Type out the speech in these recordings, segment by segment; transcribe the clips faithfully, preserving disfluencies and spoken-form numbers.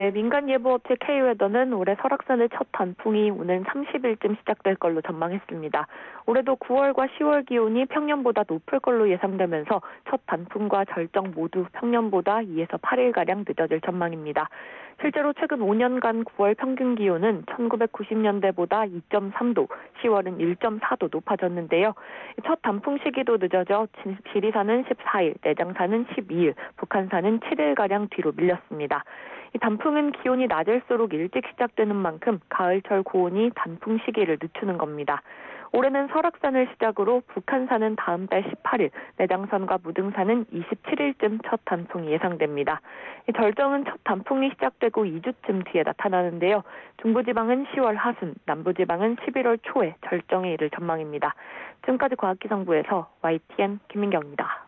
네, 민간 예보업체 K웨더는 올해 설악산의 첫 단풍이 오는 삼십 일쯤 시작될 걸로 전망했습니다. 올해도 구월과 시월 기온이 평년보다 높을 걸로 예상되면서 첫 단풍과 절정 모두 평년보다 이에서 팔 일가량 늦어질 전망입니다. 실제로 최근 오 년간 구월 평균 기온은 천구백구십 년대보다 이 점 삼 도, 시월은 일 점 사 도 높아졌는데요. 첫 단풍 시기도 늦어져 지리산은 십사 일, 내장산은 십이 일, 북한산은 칠 일가량 뒤로 밀렸습니다. 이 단풍은 기온이 낮을수록 일찍 시작되는 만큼 가을철 고온이 단풍 시기를 늦추는 겁니다. 올해는 설악산을 시작으로 북한산은 다음 달 십팔 일, 내장산과 무등산은 이십칠 일쯤 첫 단풍이 예상됩니다. 이 절정은 첫 단풍이 시작되고 이 주쯤 뒤에 나타나는데요. 중부지방은 시월 하순, 남부지방은 십일월 초에 절정에 이를 전망입니다. 지금까지 과학기상부에서 와이티엔 김민경입니다.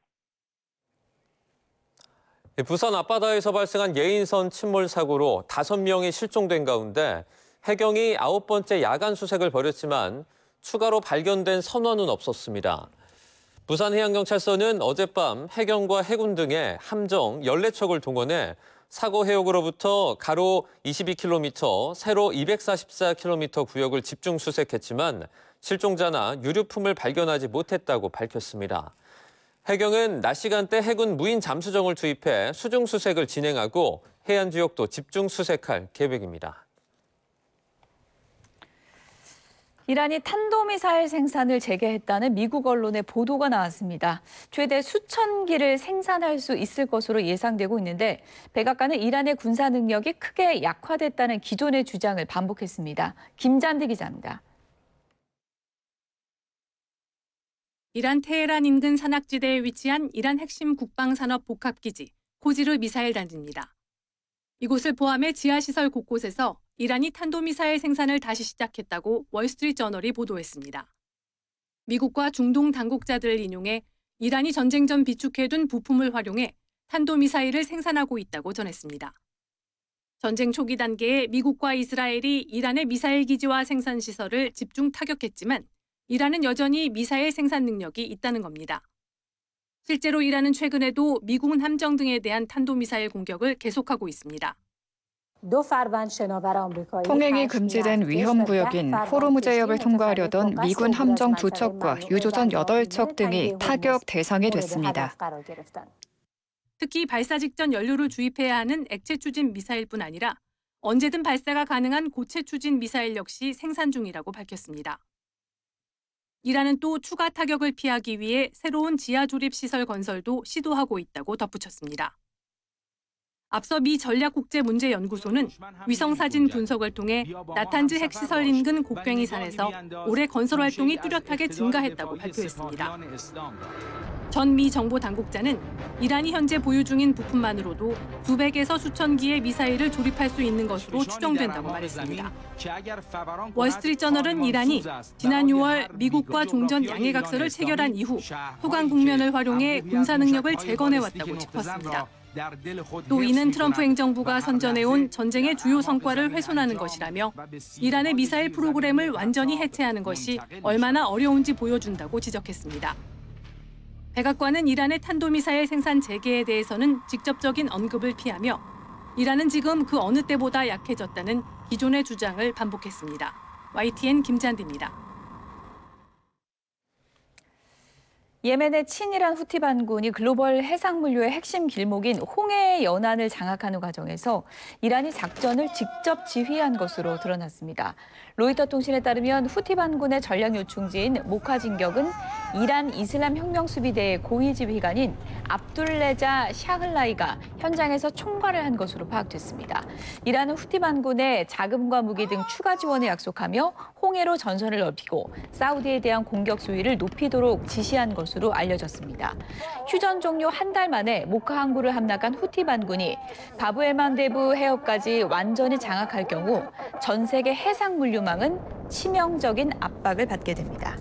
부산 앞바다에서 발생한 예인선 침몰 사고로 다섯 명이 실종된 가운데 해경이 아홉 번째 야간 수색을 벌였지만 추가로 발견된 선원은 없었습니다. 부산해양경찰서는 어젯밤 해경과 해군 등의 함정 열네 척을 동원해 사고 해역으로부터 가로 이십이 킬로미터, 세로 이백사십사 킬로미터 구역을 집중 수색했지만 실종자나 유류품을 발견하지 못했다고 밝혔습니다. 해경은 낮 시간대 해군 무인 잠수정을 투입해 수중 수색을 진행하고 해안 지역도 집중 수색할 계획입니다. 이란이 탄도미사일 생산을 재개했다는 미국 언론의 보도가 나왔습니다. 최대 수천 기를 생산할 수 있을 것으로 예상되고 있는데 백악관은 이란의 군사 능력이 크게 약화됐다는 기존의 주장을 반복했습니다. 김잔디 기자입니다. 이란 테헤란 인근 산악지대에 위치한 이란 핵심 국방산업 복합기지 코지르 미사일 단지입니다. 이곳을 포함해 지하시설 곳곳에서 이란이 탄도미사일 생산을 다시 시작했다고 월스트리트저널이 보도했습니다. 미국과 중동 당국자들을 인용해 이란이 전쟁 전 비축해둔 부품을 활용해 탄도미사일을 생산하고 있다고 전했습니다. 전쟁 초기 단계에 미국과 이스라엘이 이란의 미사일 기지와 생산 시설을 집중 타격했지만 이란은 여전히 미사일 생산 능력이 있다는 겁니다. 실제로 이란은 최근에도 미군 함정 등에 대한 탄도미사일 공격을 계속하고 있습니다. 통행이 금지된 위험구역인 호르무즈 해협을 통과하려던 미군 함정 두 척과 유조선 여덟 척 등이 타격 대상이 됐습니다. 특히 발사 직전 연료를 주입해야 하는 액체 추진 미사일뿐 아니라 언제든 발사가 가능한 고체 추진 미사일 역시 생산 중이라고 밝혔습니다. 이란은 또 추가 타격을 피하기 위해 새로운 지하 조립 시설 건설도 시도하고 있다고 덧붙였습니다. 앞서 미 전략국제문제연구소는 위성사진 분석을 통해 나탄즈 핵시설 인근 곡괭이산에서 올해 건설 활동이 뚜렷하게 증가했다고 발표했습니다. 전 미 정보 당국자는 이란이 현재 보유 중인 부품만으로도 수백에서 수천 기의 미사일을 조립할 수 있는 것으로 추정된다고 말했습니다. 월스트리트저널은 이란이 지난 유월 미국과 종전 양해각서를 체결한 이후 호강 국면을 활용해 군사 능력을 재건해왔다고 짚었습니다. 또 이는 트럼프 행정부가 선전해온 전쟁의 주요 성과를 훼손하는 것이라며 이란의 미사일 프로그램을 완전히 해체하는 것이 얼마나 어려운지 보여준다고 지적했습니다. 백악관은 이란의 탄도미사일 생산 재개에 대해서는 직접적인 언급을 피하며 이란은 지금 그 어느 때보다 약해졌다는 기존의 주장을 반복했습니다. 와이티엔 김잔디입니다. 예멘의 친이란 후티 반군이 글로벌 해상물류의 핵심 길목인 홍해의 연안을 장악하는 과정에서 이란이 작전을 직접 지휘한 것으로 드러났습니다. 로이터 통신에 따르면 후티 반군의 전략 요충지인 모카 진격은 이란 이슬람 혁명수비대의 고위 지휘관인 압둘레자 샤흘라이가 현장에서 총괄을 한 것으로 파악됐습니다. 이란은 후티 반군에 자금과 무기 등 추가 지원을 약속하며 홍해로 전선을 넓히고 사우디에 대한 공격 수위를 높이도록 지시한 것으로 알려졌습니다. 휴전 종료 한 달 만에 모카 항구를 함락한 후티 반군이 바브엘만데브 해협까지 완전히 장악할 경우 전 세계 해상 물류망은 치명적인 압박을 받게 됩니다.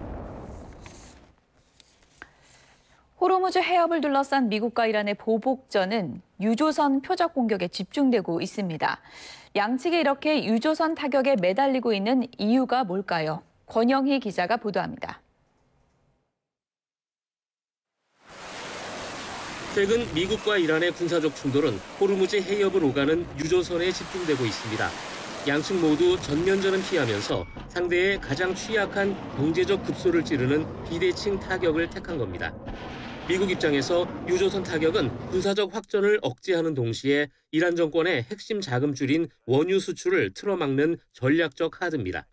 호르무즈 해협을 둘러싼 미국과 이란의 보복전은 유조선 표적 공격에 집중되고 있습니다. 양측이 이렇게 유조선 타격에 매달리고 있는 이유가 뭘까요? 권영희 기자가 보도합니다. 최근 미국과 이란의 군사적 충돌은 호르무즈 해협을 오가는 유조선에 집중되고 있습니다. 양측 모두 전면전은 피하면서 상대의 가장 취약한 경제적 급소를 찌르는 비대칭 타격을 택한 겁니다. 미국 입장에서 유조선 타격은 군사적 확전을 억제하는 동시에 이란 정권의 핵심 자금줄인 원유 수출을 틀어막는 전략적 카드입니다.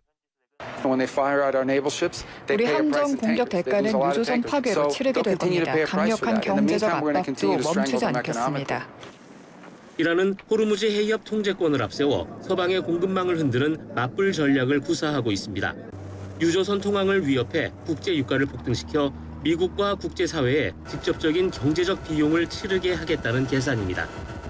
우리 함정 공격 대가는 유조선 파괴로 치르게 될 겁니다. 강력한 경제적 압박도 멈추지 않겠습니다. 이란은 호르무즈 해협 통제권을 앞세워 서방의 공급망을 흔드는 맞불 전략을 구사하고 있습니다. 유조선 통항을 위협해 국제 유가를 폭등시켜 미국과 국제사회에 직접적인 경제적 비용을 치르게 하겠다는 계산입니다.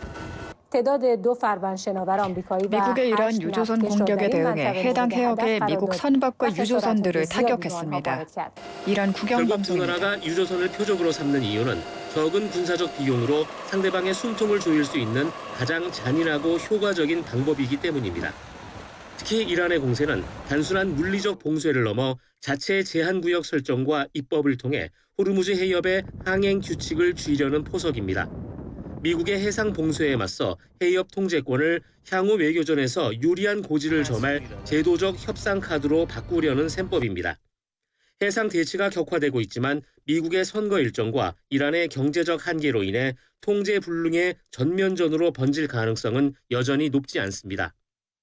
미국의 이란 유조선 공격에 대응해 해당 해역의 미국 선박과 유조선들을 타격했습니다. 이란 결국 두 국영방송입니다. 나라가 유조선을 표적으로 삼는 이유는 적은 군사적 비용으로 상대방의 숨통을 조일 수 있는 가장 잔인하고 효과적인 방법이기 때문입니다. 특히 이란의 공세는 단순한 물리적 봉쇄를 넘어 자체 제한구역 설정과 입법을 통해 호르무즈 해협의 항행 규칙을 쥐려는 포석입니다. 미국의 해상 봉쇄에 맞서 해협 통제권을 향후 외교전에서 유리한 고지를 점할 제도적 협상 카드로 바꾸려는 셈법입니다. 해상 대치가 격화되고 있지만 미국의 선거 일정과 이란의 경제적 한계로 인해 통제 불능의 전면전으로 번질 가능성은 여전히 높지 않습니다.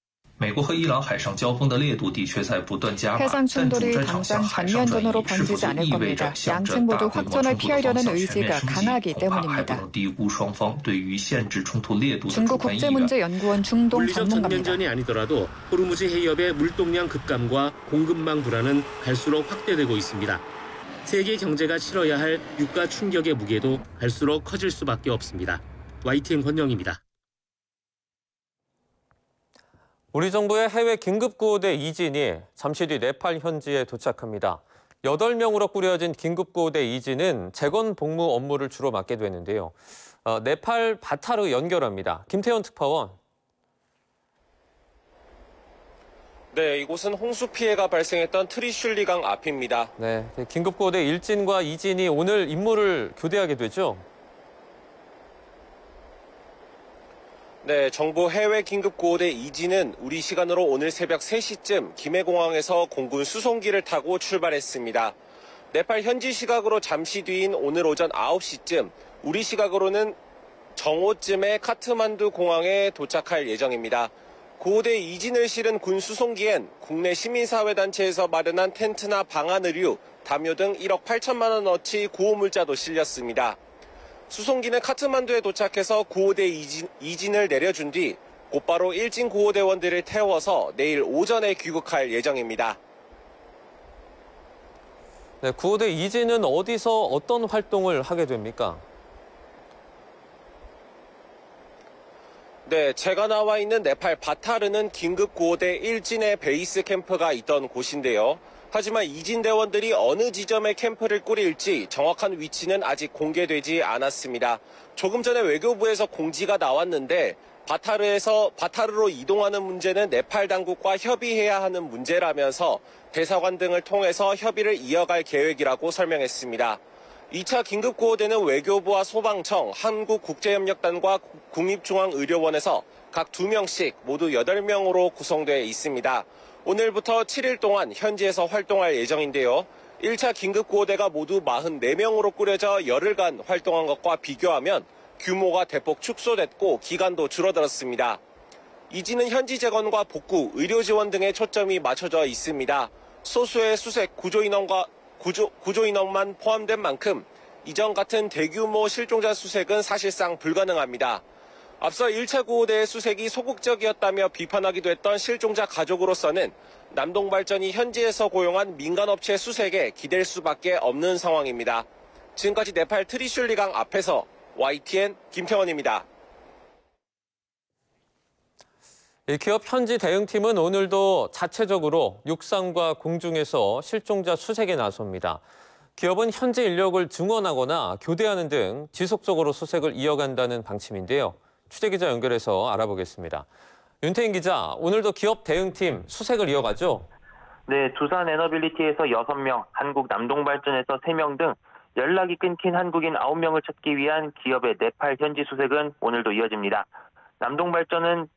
해상 충돌이 당장 전면전으로 번지지 않을 겁니다. 양측 모두 확전을 피하려는 의지가 강하기 때문입니다. 중국 국제문제연구원 중동 물리적 전문가입니다. 전면전이 아니더라도 호르무즈 해협의 물동량 급감과 공급망 불안은 갈수록 확대되고 있습니다. 세계 경제가 치러야 할 유가 충격의 무게도 갈수록 커질 수밖에 없습니다. 와이티엔 권영입니다. 우리 정부의 해외 긴급구호대 이진이 잠시 뒤 네팔 현지에 도착합니다. 여덟 명으로 꾸려진 긴급구호대 이진은 재건 복무 업무를 주로 맡게 되는데요. 어, 네팔 바타르 연결합니다. 김태현 특파원. 네, 이곳은 홍수 피해가 발생했던 트리슐리강 앞입니다. 네, 긴급구호대 일진과 이진이 오늘 임무를 교대하게 되죠. 네, 정부 해외 긴급구호대 이진은 우리 시간으로 오늘 새벽 세 시쯤 김해공항에서 공군 수송기를 타고 출발했습니다. 네팔 현지 시각으로 잠시 뒤인 오늘 오전 아홉 시쯤, 우리 시각으로는 정오쯤에 카트만두 공항에 도착할 예정입니다. 구호대 이진을 실은 군 수송기엔 국내 시민사회단체에서 마련한 텐트나 방한 의류, 담요 등 일억 팔천만 원어치 구호물자도 실렸습니다. 수송기는 카트만두에 도착해서 구호대 이진, 이진을 내려준 뒤 곧바로 일진 구호대원들을 태워서 내일 오전에 귀국할 예정입니다. 네, 구호대 이진은 어디서 어떤 활동을 하게 됩니까? 네, 제가 나와 있는 네팔 바타르는 긴급구호대 일진의 베이스 캠프가 있던 곳인데요. 하지만 이진 대원들이 어느 지점에 캠프를 꾸릴지 정확한 위치는 아직 공개되지 않았습니다. 조금 전에 외교부에서 공지가 나왔는데 바타르에서 바타르로 이동하는 문제는 네팔 당국과 협의해야 하는 문제라면서 대사관 등을 통해서 협의를 이어갈 계획이라고 설명했습니다. 이 차 긴급구호대는 외교부와 소방청, 한국국제협력단과 국립중앙의료원에서 각 두 명씩 모두 여덟 명으로 구성되어 있습니다. 오늘부터 칠 일 동안 현지에서 활동할 예정인데요. 일 차 긴급구호대가 모두 사십사 명으로 꾸려져 열흘간 활동한 것과 비교하면 규모가 대폭 축소됐고 기간도 줄어들었습니다. 이진은 현지 재건과 복구, 의료 지원 등에 초점이 맞춰져 있습니다. 소수의 수색, 구조인원과 구조, 구조인원만 포함된 만큼 이전 같은 대규모 실종자 수색은 사실상 불가능합니다. 앞서 일 차 구호대의 수색이 소극적이었다며 비판하기도 했던 실종자 가족으로서는 남동발전이 현지에서 고용한 민간업체 수색에 기댈 수밖에 없는 상황입니다. 지금까지 네팔 트리슐리강 앞에서 와이티엔 김태원입니다. 기업 현지 대응팀은 오늘도 자체적으로 육상과 공중에서 실종자 수색에 나섭니다. 기업은 현지 인력을 증원하거나 교대하는 등 지속적으로 수색을 이어간다는 방침인데요. 취재기자 연결해서 알아보겠습니다. 윤태인 기자, 오늘도 기업 대응팀 수색을 이어가죠? 네, 두산 에너빌리티에서 여섯 명, 한국 남동발전에서 세 명 등 연락이 끊긴 한국인 아홉 명을 찾기 위한 기업의 네팔 현지 수색은 오늘도 이어집니다. 남동발전은